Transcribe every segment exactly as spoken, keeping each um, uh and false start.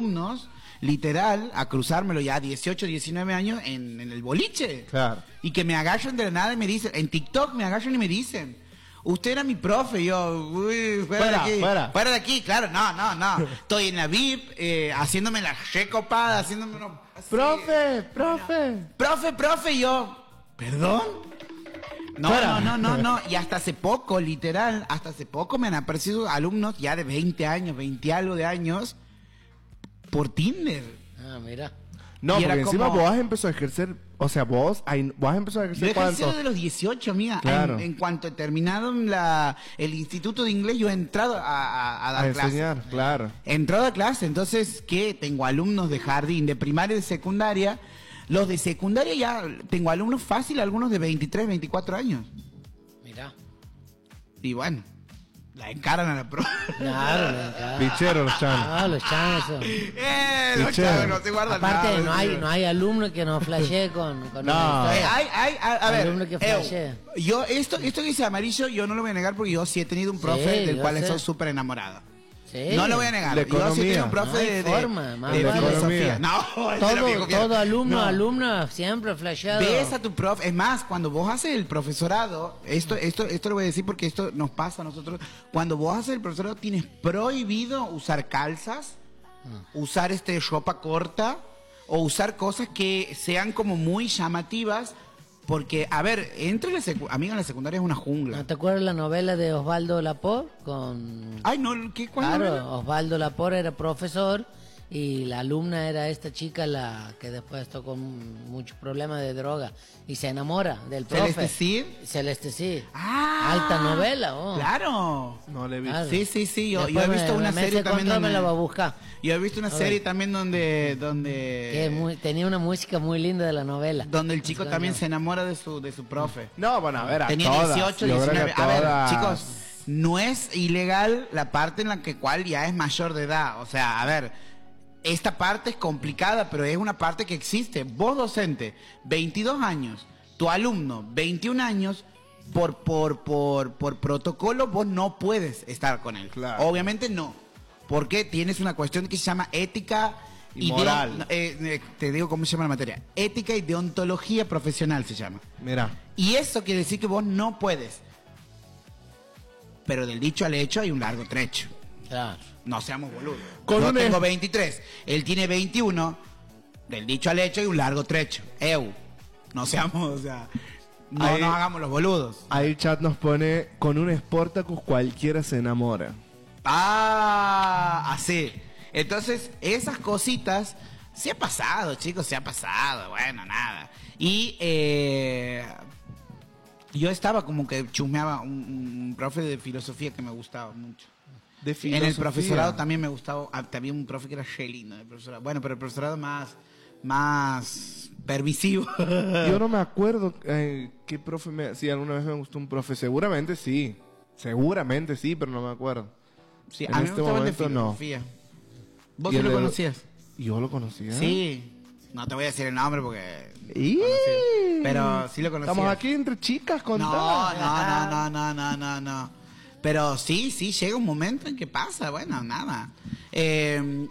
alumnos, literal, a cruzármelo ya a dieciocho, diecinueve años en, en el boliche. Claro. Y que me agarran de la nada y me dicen, en TikTok me agarran y me dicen, usted era mi profe. Yo, uy, fuera, Fuera, de aquí. fuera. Fuera de aquí, claro, no, no, no. Estoy en la V I P, eh, haciéndome la recopada, haciéndome unos... así. Profe, profe. Profe, profe, y yo, ¿perdón? No, Fuera. no, no, no, no. Y hasta hace poco, literal, hasta hace poco me han aparecido alumnos ya de veinte años, veinte algo de años, por Tinder. Ah, mira. No, Y era porque encima como- vos has empezado a ejercer, o sea, vos, hay- vos has empezado a Yo ejercer he ejercido cuánto. de los dieciocho, amiga. Claro. En, en cuanto he terminado la, el instituto de inglés, yo he entrado a, a, a dar A clases. enseñar, claro. He entrado a clase, entonces, ¿qué? Tengo alumnos de jardín, de primaria y de secundaria. Los de secundaria ya tengo alumnos fácil, algunos de veintitrés, veinticuatro años. Mira. Y bueno, la encaran a la prueba. Claro, claro. Pichero los chanos. No, los chanos son. Eh, los Pichero. chavos no se guardan Aparte, nada. no hay, no hay alumno que no flashee con, con No. una Eh, historia. hay, hay, a, a ver, Alumno que Ew, flashea. yo esto, esto que dice amarillo, yo no lo voy a negar porque yo sí he tenido un profe Sí, del yo cual sé. soy súper enamorado. Sí. No lo voy a negar. De Yo sí he tenido economía. un profe No hay de, de- forma, más de vale. filosofía. No, ese era mi Todo, copiado. todo alumno, No. alumna, siempre flasheado. Ves a tu profe, es más, cuando vos haces el profesorado, esto, esto, esto lo voy a decir porque esto nos pasa a nosotros, cuando vos haces el profesorado tienes prohibido usar calzas, usar este ropa corta o usar cosas que sean como muy llamativas, porque, a ver, entre la secu- amiga, la secundaria es una jungla. ¿No te acuerdas la novela de Osvaldo Lapor? Con... Ay, no, ¿qué? ¿Cuál novela? Claro, Osvaldo Lapor era profesor y la alumna era esta chica la que después tocó muchos problemas de droga y se enamora del profe. ¿Celeste Cid? Celeste Cid. Ah, Alta novela, oh. Claro. No le vi. Claro. Sí, sí, sí, yo, yo Después he visto me- una me serie hace también control, donde... me la va a buscar. Yo he visto una A ver. serie también donde... donde Que muy- tenía una música muy linda de la novela. donde el chico Claro. también se enamora de su, de su profe. No, bueno, a ver, a Tenía todas. dieciocho, Yo creo que diecinueve. A ver, todas. chicos, no es ilegal la parte en la que cual ya es mayor de edad. O sea, a ver, esta parte es complicada, pero es una parte que existe. Vos, docente, veintidós años, tu alumno, veintiún años, por, por, por, por protocolo, vos no puedes estar con él. Claro. Obviamente no. Porque tienes una cuestión que se llama ética Y deon- moral. eh, eh, te digo cómo se llama la materia. Ética y deontología profesional se llama. Mira, Y eso quiere decir que vos no puedes. Pero del dicho al hecho hay un largo trecho. Claro. No seamos boludos. Con Yo un tengo ej- veintitrés, él tiene veintiuno. Del dicho al hecho hay un largo trecho. Eu. No seamos, o sea, no Ahí- nos hagamos los boludos. ahí el chat nos pone, con un Sportacus cualquiera se enamora. Ah, así. Entonces, esas cositas, se ha pasado, chicos, se ha pasado. Bueno, nada. Y eh, yo estaba como que chusmeaba un, un profe de filosofía que me gustaba mucho. De En el filosofía. profesorado también me gustaba, ah, también un profe que era re lindo en el profesorado. Bueno, pero el profesorado más, más permisivo. Yo no me acuerdo eh, qué profe me... Si alguna vez me gustó un profe, seguramente sí. Seguramente sí, pero no me acuerdo. Sí, En a mí este me gustaba el de momento, no. filosofía. ¿Vos ¿Y sí el lo de- conocías? Yo lo conocía. Sí. No te voy a decir el nombre porque... ¡Y! Pero sí lo conocía. Estamos aquí entre chicas con No, no, no, no, no, no, no, no. Pero sí, sí, llega un momento en que pasa. Bueno, nada. Eh,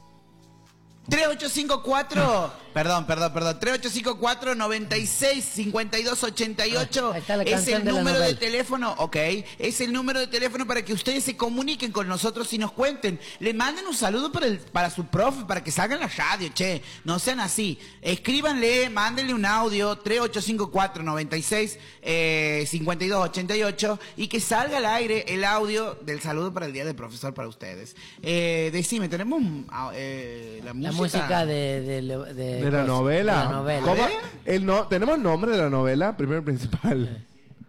tres ocho cinco cuatro, perdón, perdón, perdón, tres ocho cinco cuatro, noventa y seis, cincuenta y dos, ochenta y ocho Ahí está la es canción el de la número de novela. teléfono, ok, es el número de teléfono para que ustedes se comuniquen con nosotros y nos cuenten, le manden un saludo para, el, para su profe, para que salga en la radio, che, no sean así, escríbanle, mándenle un audio, tres ocho cinco cuatro, noventa y seis, cincuenta y dos, ochenta y ocho y que salga al aire el audio del saludo para el día del profesor para ustedes. Eh, decime, tenemos ah, eh, la música. La música de, de, de, ¿De la novela? de la novela. ¿Cómo? El no, ¿Tenemos el nombre de la novela? Primero y principal.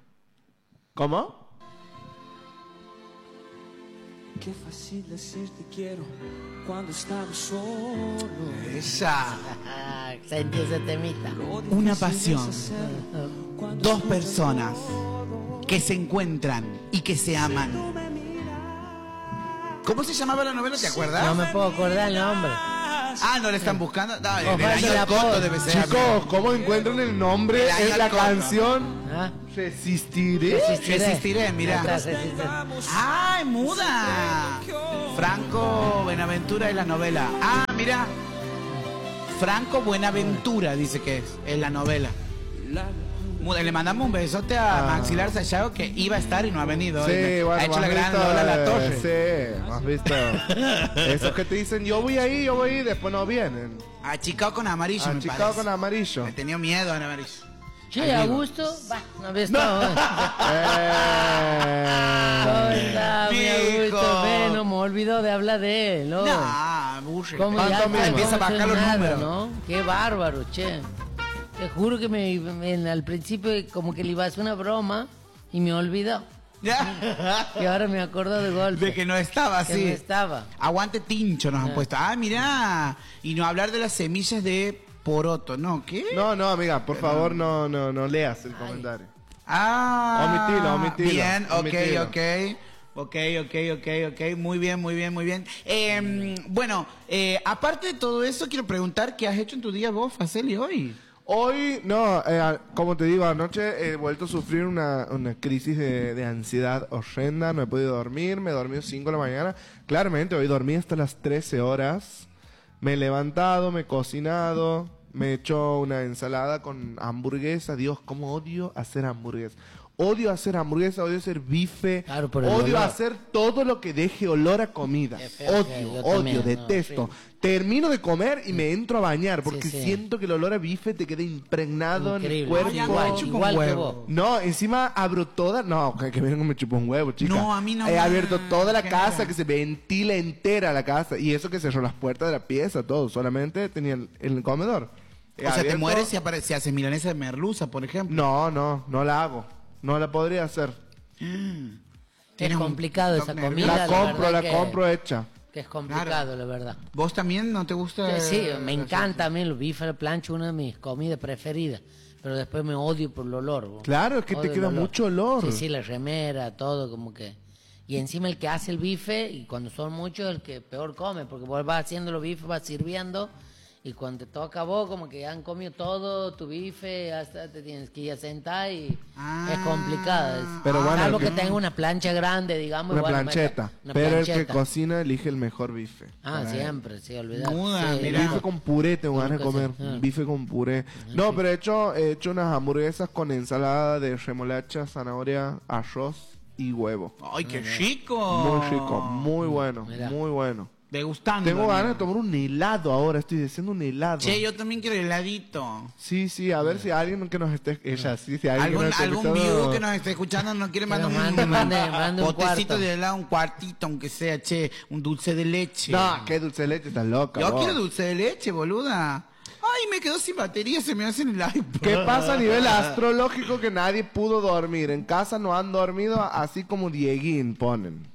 ¿Cómo? Qué fácil decir te quiero cuando estamos solos. Esa. Ah, sentí ese temita. Una pasión. Dos personas que se encuentran y que se aman. ¿Cómo se llamaba la novela? ¿Te acuerdas? No me puedo acordar el nombre. Ah, no le están buscando. No, en el Osvaldo año Lapor. corto debe ser. Chicos, ¿cómo encuentran el nombre El año en la al corto. canción? ¿Ah? Resistiré. Resistiré, mira. Ahí está, resistiré. ¡Ay, muda! Franco Benaventura y la novela. Ah, mira. Franco Buenaventura dice que es, es la novela. Le mandamos un besote a Ah. Maxilar Sayago que iba a estar y no ha venido. Sí, hoy. bueno, ha hecho la has gran visto, Lola La eh, Torre. Sí, has visto. Esos que te dicen, yo voy ahí, yo voy ahí, después no vienen. Achicado con amarillo, me Achicado parece. con amarillo. He tenido miedo en amarillo. Che, Amigo. Augusto, va, no ves todo. Eh. Hola, mi Mijo. Augusto, ve, no me olvido de hablar de él, ¿no? No, aburre. ¿Cómo ¿Cuánto ya mismo? está? Empieza a ¿Cómo bajar los nada, números. ¿no? Qué bárbaro, che. Te juro que me, me- al principio como que le iba a hacer una broma y me olvidó. Ya. Y ahora me acuerdo de golpe. De que no estaba Que así. no estaba. Aguante tincho nos han Ah. puesto. Ah, mirá. Y no hablar de las semillas de poroto, ¿no? ¿Qué? No, no, amiga, por favor, no, no, no leas el comentario. Ah. Omitilo, omitilo, Bien, ok, omitilo. ok. Ok, ok, ok, ok. Muy bien, muy bien, muy bien. Eh, bueno, eh, aparte de todo eso, quiero preguntar qué has hecho en tu día vos, Faceli, hoy. Hoy, no, eh, como te digo, anoche he vuelto a sufrir una, una crisis de, de ansiedad horrenda, no he podido dormir, me he dormido cinco de la mañana. Claramente, hoy dormí hasta las trece horas. Me he levantado, me he cocinado, me he hecho una ensalada con hamburguesa. Dios, cómo odio hacer hamburguesa. Odio hacer hamburguesa, odio hacer bife, Claro, por el odio olor. hacer todo lo que deje olor a comida. Qué feo que Odio, yo odio, también, no, detesto. horrible. Termino de comer y me entro a bañar porque Sí, sí. siento que el olor a bife te queda impregnado en el Increíble. cuerpo. Ay, a mí igual, me chupa un igual que huevo. vos. No, encima abro toda... No, que, que venga me chupa un huevo, chica. No, a mí no He me abierto toda la genera. casa, que se ventila entera la casa. Y eso que cerró las puertas de la pieza, todo. Solamente tenía el, el comedor. He O sea, te abierto- mueres si, apare- si haces milanesa de merluza, por ejemplo. No, no, no la hago. No la podría hacer. Es Tienes un complicado esa toque comida. La la compro, verdad la que- compro hecha. Que es complicado, Claro. la verdad. ¿Vos también no te gusta? Sí, eh, me encanta a mí el bife a la plancha, una de mis comidas preferidas. Pero después me odio por el olor. bo. Claro, es que te Odio el queda mucho olor. Sí, sí, la remera, todo como que... Y encima el que hace el bife, y cuando son muchos, el que peor come, porque vos vas haciendo los bifes, vas sirviendo, y cuando te toca a vos, como que ya han comido todo tu bife, hasta te tienes que ir a sentar y Ah. es complicado. Es- Pero bueno, Salvo el que que- tenga una plancha grande, digamos. Una y bueno, plancheta. meta- una Pero el que plancheta. cocina elige el mejor bife. Ah, siempre, sí, olvidar. Muda, Sí, mira. no. Bife con puré, tengo ganas de Nunca comer. sé. Ah. Bife con puré. No, pero he hecho, he hecho unas hamburguesas con ensalada de remolacha, zanahoria, arroz y huevo. ¡Ay, qué rico! Muy rico, muy bueno, Mira. muy bueno. Degustando. Tengo amigo. ganas de tomar un helado ahora, estoy diciendo un helado. Che, yo también quiero heladito. Sí, sí, a ver si alguien que nos esté... Ella, sí, si alguien que Algún, nos esté algún escuchando- viudo que nos esté escuchando no quiere mandar un, mande, mande, mande un potecito cuarto. de helado, un cuartito, aunque sea, che, un dulce de leche. No, qué dulce de leche, estás loca. Yo vos. quiero dulce de leche, boluda. Ay, me quedó sin batería, se me hace en el iPod. ¿Qué pasa a nivel astrológico que nadie pudo dormir? En casa no han dormido, así como Dieguín ponen.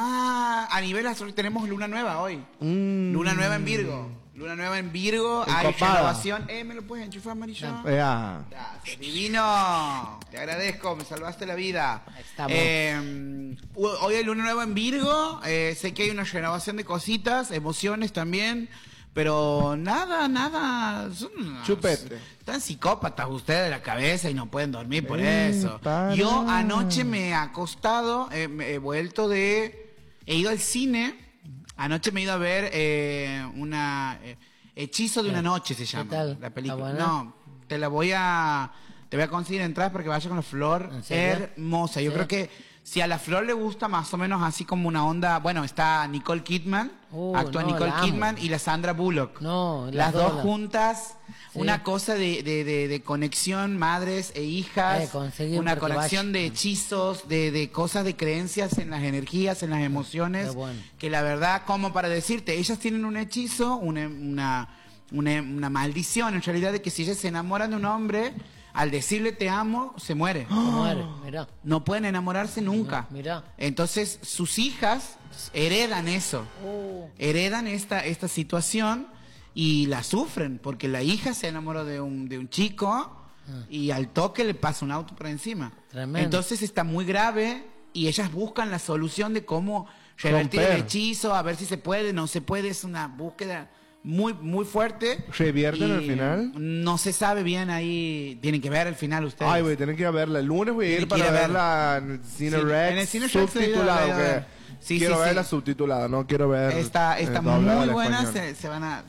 Ah, a nivel astral tenemos luna nueva hoy. Mm. Luna nueva en Virgo. Luna nueva en Virgo, hay Encopada. renovación. Eh, ¿me lo puedes enchufar, amarillo? Ya. Gracias, divino. Te agradezco, me salvaste la vida. Ahí estamos. Eh, hoy hay luna nueva en Virgo. eh, sé que hay una renovación de cositas, emociones también. Pero nada, nada. Son unos- Chupete. Están psicópatas ustedes de la cabeza y no pueden dormir por Eh, eso. para. Yo anoche me he acostado, eh, me he vuelto de. He ido al cine. Anoche me he ido a ver eh, una. eh, Hechizo de una noche se llama. tal? La película. ¿Está buena? No, te la voy a. Te voy a conseguir entradas para que vayas con la Flor. ¿En serio? Hermosa. Yo Sí. creo que si a la Flor le gusta más o menos así como una onda. Bueno, está Nicole Kidman. Uh, actúa no, Nicole la amo. Kidman y la Sandra Bullock. No, las las dos dos la- juntas. Sí. Una cosa de, de, de, de conexión madres e hijas. Eh, conseguir una para que conexión vaya. de hechizos, de, de cosas, de creencias en las energías, en las emociones. Qué bueno. Que la verdad, como para decirte, ellas tienen un hechizo, una, una, una, una maldición en realidad de que si ellas se enamoran de un hombre, al decirle te amo, se muere. Se muere, mirá. No pueden enamorarse nunca. Mirá. Entonces, sus hijas heredan eso. Uh. Heredan esta, esta situación y la sufren, porque la hija se enamoró de un, de un chico y al toque le pasa un auto por encima. Tremendo. Entonces está muy grave y ellas buscan la solución de cómo revertir Romper. el hechizo, a ver si se puede, no se puede, es una búsqueda muy muy fuerte. ¿Revierten Y al final? No se sabe bien ahí, tienen que ver el final ustedes. Ay, voy a tener que ir a verla. El lunes voy a ir Tiene que para ir a verla en el Cine Sí, Rex. en el Cine Rex se subtitulado. iba a ver. que Sí, quiero sí, verla sí. subtitulada, no quiero ver. Está, eh, está doblada muy al buena, español. se, se van a,